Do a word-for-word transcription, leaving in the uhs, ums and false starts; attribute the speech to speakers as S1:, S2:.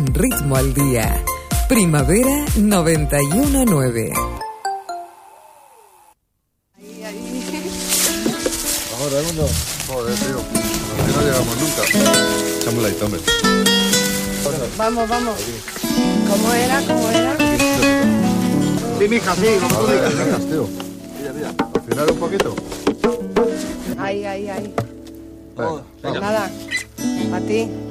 S1: Ritmo al día. Primavera noventa y uno punto nueve.
S2: Vamos, Raimundo. Joder, tío. Así no llegamos nunca. Echamos la hombre.
S3: Vamos, vamos. ¿Cómo era? ¿Cómo era?
S2: Sí, mija, sí. Como tú digas, tío. Mira, mira. Al final un poquito.
S3: Ahí, ahí, ahí.
S2: Venga,
S3: Nada. A ti.